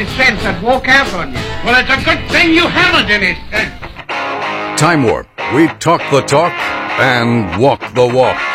any sense, I'd walk out on you. Well, it's a good thing you haven't any sense. Time Warp. We talk the talk and walk the walk.